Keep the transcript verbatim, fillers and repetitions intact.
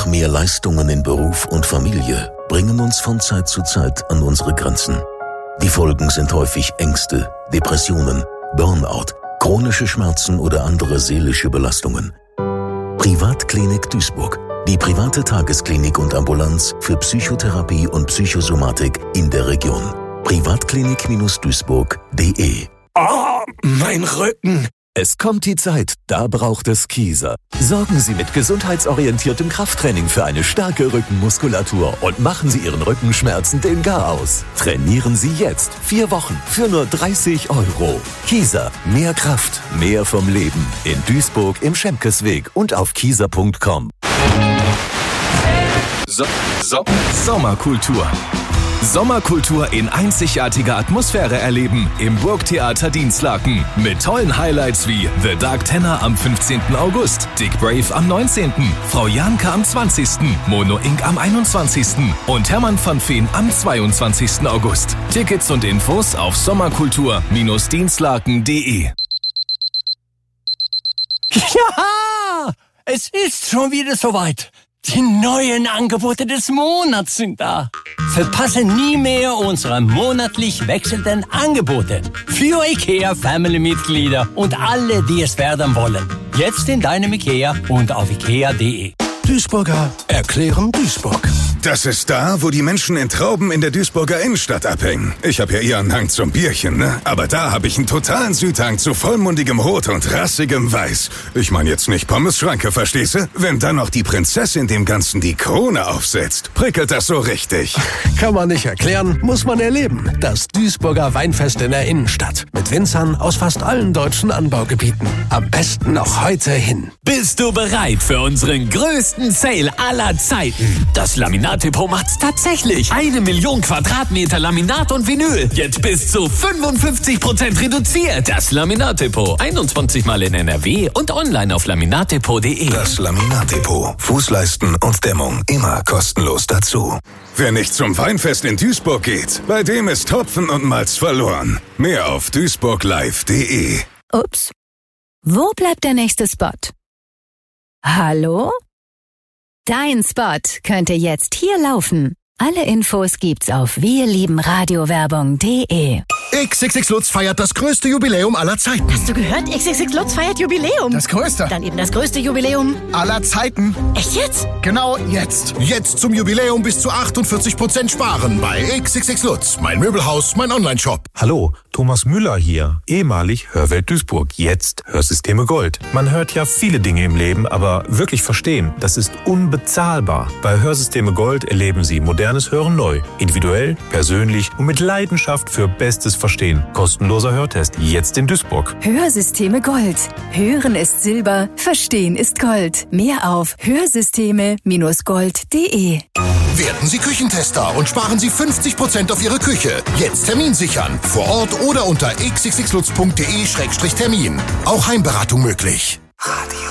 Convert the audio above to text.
mehr Leistungen in Beruf und Familie bringen uns von Zeit zu Zeit an unsere Grenzen. Die Folgen sind häufig Ängste, Depressionen, Burnout, chronische Schmerzen oder andere seelische Belastungen. Privatklinik Duisburg. Die private Tagesklinik und Ambulanz für Psychotherapie und Psychosomatik in der Region. privatklinik Duisburg punkt de. Oh, mein Rücken. Es kommt die Zeit, da braucht es Kieser. Sorgen Sie mit gesundheitsorientiertem Krafttraining für eine starke Rückenmuskulatur und machen Sie Ihren Rückenschmerzen den Gar aus. Trainieren Sie jetzt vier Wochen für nur dreißig Euro. Kieser, mehr Kraft, mehr vom Leben. In Duisburg im Schemkesweg und auf kieser punkt com. So, so, Sommerkultur. Sommerkultur in einzigartiger Atmosphäre erleben im Burgtheater Dinslaken. Mit tollen Highlights wie The Dark Tenor am fünfzehnten August, Dick Brave am neunzehnten, Frau Janka am zwanzigsten, Mono Inc. am einundzwanzigsten und Hermann van Veen am zweiundzwanzigsten August. Tickets und Infos auf sommerkultur Bindestrich dinslaken punkt de. Ja, es ist schon wieder soweit. Die neuen Angebote des Monats sind da. Verpasse nie mehr unsere monatlich wechselnden Angebote. Für IKEA Family-Mitglieder und alle, die es werden wollen. Jetzt in deinem IKEA und auf ikea punkt de. Duisburger erklären Duisburg. Das ist da, wo die Menschen in Trauben in der Duisburger Innenstadt abhängen. Ich habe ja eher einen Hang zum Bierchen, ne? Aber da habe ich einen totalen Südhang zu vollmundigem Rot und rassigem Weiß. Ich meine jetzt nicht Pommes-Schranke, verstehst du? Wenn dann noch die Prinzessin dem Ganzen die Krone aufsetzt, prickelt das so richtig. Kann man nicht erklären, muss man erleben. Das Duisburger Weinfest in der Innenstadt. Mit Winzern aus fast allen deutschen Anbaugebieten. Am besten noch heute hin. Bist du bereit für unseren größten Sale aller Zeiten? Das Laminat-Depot macht's tatsächlich. Eine Million Quadratmeter Laminat und Vinyl. Jetzt bis zu fünfundfünfzig Prozent reduziert. Das Laminat-Depot. einundzwanzig Mal in N R W und online auf laminatdepot punkt de. Das Laminat-Depot. Fußleisten und Dämmung immer kostenlos dazu. Wer nicht zum Weinfest in Duisburg geht, bei dem ist Hopfen und Malz verloren. Mehr auf duisburglive punkt de. Ups. Wo bleibt der nächste Spot? Hallo? Dein Spot könnte jetzt hier laufen. Alle Infos gibt's auf wirliebenradiowerbung punkt de. X X X Lutz feiert das größte Jubiläum aller Zeiten. Hast du gehört? X X X Lutz feiert Jubiläum. Das größte. Dann eben das größte Jubiläum aller Zeiten. Echt jetzt? Genau jetzt. Jetzt zum Jubiläum bis zu achtundvierzig Prozent sparen bei X X X Lutz. Mein Möbelhaus, mein Online-Shop. Hallo, Thomas Müller hier. Ehemalig Hörwelt Duisburg, jetzt Hörsysteme Gold. Man hört ja viele Dinge im Leben, aber wirklich verstehen, das ist unbezahlbar. Bei Hörsysteme Gold erleben Sie modernes Hören neu. Individuell, persönlich und mit Leidenschaft für bestes Verstehen. Kostenloser Hörtest, jetzt in Duisburg. Hörsysteme Gold. Hören ist Silber, Verstehen ist Gold. Mehr auf hörsysteme Bindestrich gold punkt de. Werden Sie Küchentester und sparen Sie fünfzig Prozent auf Ihre Küche. Jetzt Termin sichern. Vor Ort oder unter x x x lutz punkt de Schrägstrich Termin. Auch Heimberatung möglich.